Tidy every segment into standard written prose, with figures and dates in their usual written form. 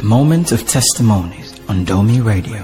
Moment of Testimonies on Domi Radio.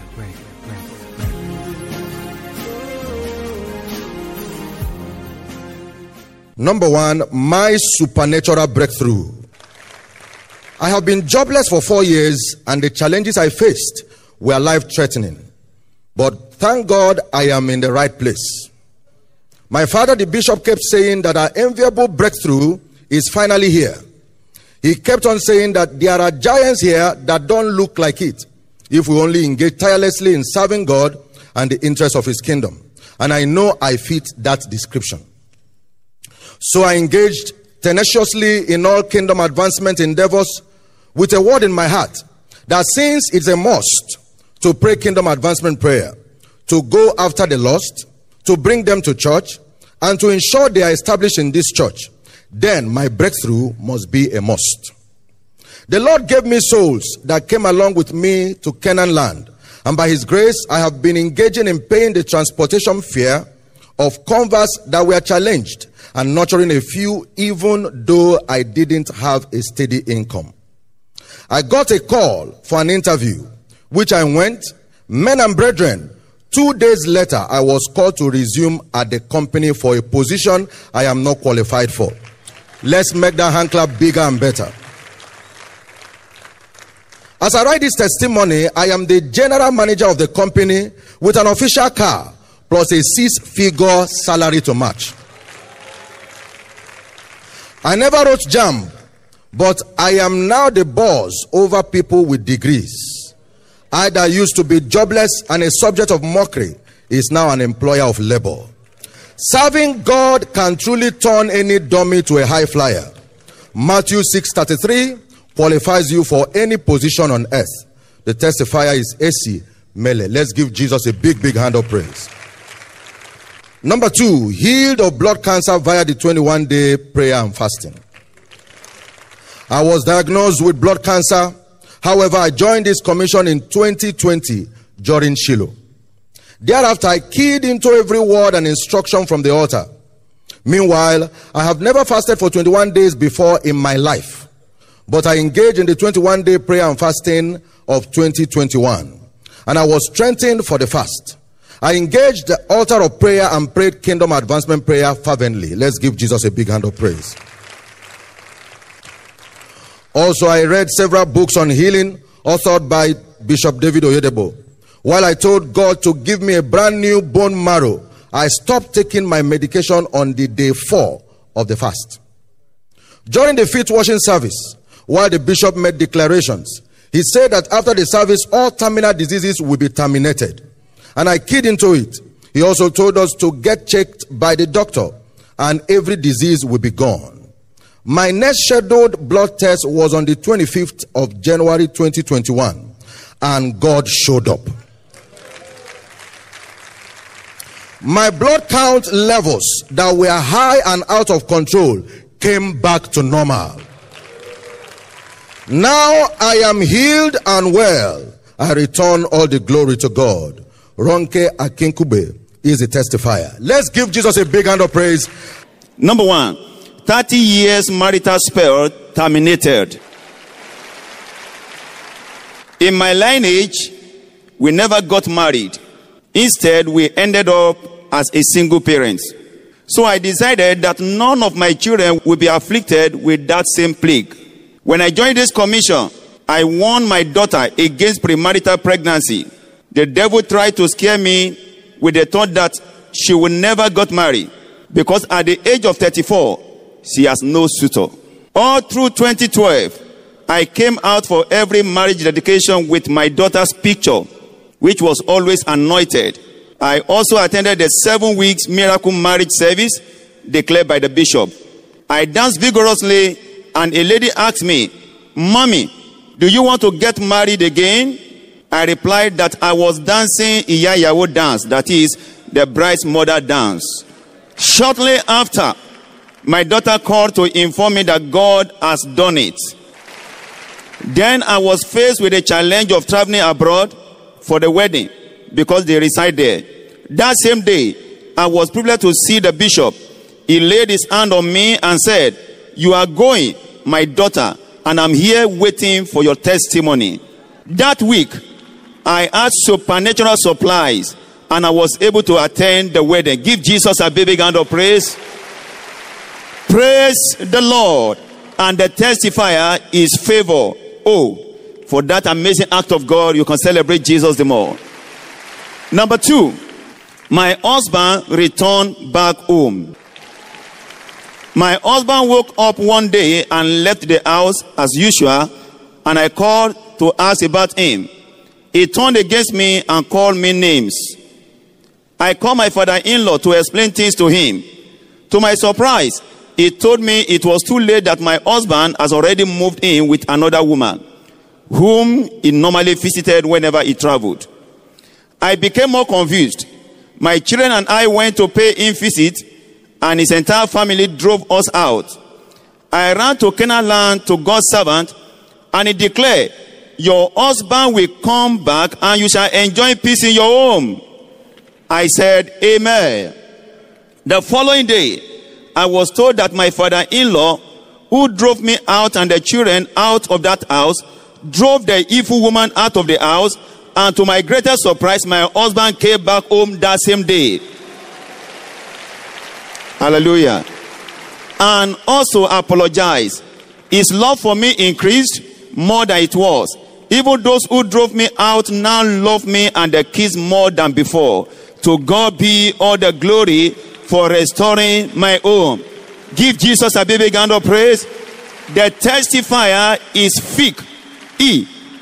Number one, my supernatural breakthrough. I have been jobless for 4 years, and the challenges I faced were life-threatening. But thank God I am in the right place. My father, the bishop, kept saying that our enviable breakthrough is finally here. He kept on saying that there are giants here that don't look like it if we only engage tirelessly in serving God and the interests of his kingdom. And I know I fit that description. So I engaged tenaciously in all kingdom advancement endeavors with a word in my heart that since it's a must to pray kingdom advancement prayer, to go after the lost, to bring them to church, and to ensure they are established in this church, then my breakthrough must be a must. The Lord gave me souls that came along with me to Canaan land, and by his grace I have been engaging in paying the transportation fare of converts that were challenged and nurturing a few, even though I didn't have a steady income. I got a call for an interview, which I went. Men and brethren, 2 days later, I was called to resume at the company for a position I am not qualified for. Let's make that hand clap bigger and better. As I write this testimony, I am the general manager of the company with an official car plus a 6-figure salary to match. I never wrote JAMB, but I am now the boss over people with degrees. I that used to be jobless and a subject of mockery is now an employer of labor. Serving God can truly turn any dummy to a high flyer. Matthew 6:33 qualifies you for any position on earth. The testifier is AC Mele. Let's give Jesus a big hand of praise. Number two, healed of blood cancer via the 21-day prayer and fasting. I was diagnosed with blood cancer. However, I joined this commission in 2020 during Shiloh. Thereafter, I keyed into every word and instruction from the altar. Meanwhile, I have never fasted for 21 days before in my life. But I engaged in the 21-day prayer and fasting of 2021. And I was strengthened for the fast. I engaged the altar of prayer and prayed kingdom advancement prayer fervently. Let's give Jesus a big hand of praise. Also, I read several books on healing authored by Bishop David Oyedepo. While I told God to give me a brand new bone marrow, I stopped taking my medication on the day 4 of the fast. During the feet washing service, while the bishop made declarations, he said that after the service, all terminal diseases will be terminated. And I keyed into it. He also told us to get checked by the doctor and every disease will be gone. My next scheduled blood test was on the 25th of January 2021, and God showed up. My blood count levels that were high and out of control came back to normal. Now I am healed and well. I return all the glory to God. Ronke Akinkube is a testifier. Let's give Jesus a big hand of praise. Number one, 30 years marital spell terminated. In my lineage, we never got married. Instead, we ended up as a single parent. So I decided that none of my children will be afflicted with that same plague. When I joined this commission, I warned my daughter against premarital pregnancy. The devil tried to scare me with the thought that she will never get married because at the age of 34, she has no suitor. All through 2012, I came out for every marriage dedication with my daughter's picture, which was always anointed. I also attended the 7 weeks miracle marriage service declared by the bishop. I danced vigorously and a lady asked me, "Mommy, do you want to get married again?" I replied that I was dancing Iyayawo dance, that is, the bride's mother dance. Shortly after, my daughter called to inform me that God has done it. Then I was faced with the challenge of traveling abroad for the wedding because they reside there. That same day, I was privileged to see the bishop. He laid his hand on me and said, "You are going, my daughter, and I'm here waiting for your testimony. That week, I had supernatural supplies, and I was able to attend the wedding. Give Jesus a big hand of praise. Praise the Lord. And the testifier is favor. Oh, for that amazing act of God, you can celebrate Jesus the more. Number 2, my husband returned back home. My husband woke up one day and left the house as usual, and I called to ask about him. He turned against me and called me names. I called my father-in-law to explain things to him. To my surprise, he told me it was too late, that my husband has already moved in with another woman, whom he normally visited whenever he traveled. I became more confused. My children and I went to pay him visit, and his entire family drove us out. I ran to Canaan land to God's servant, and he declared, your husband will come back and you shall enjoy peace in your home. I said, amen. The following day, I was told that my father-in-law, who drove me out and the children out of that house, drove the evil woman out of the house, and to my greatest surprise, my husband came back home that same day. Hallelujah. And also apologize. His love for me increased more than it was. Even those who drove me out now love me and the kids more than before. To God be all the glory for restoring my home. Give Jesus a big hand of praise. The testifier is Fick.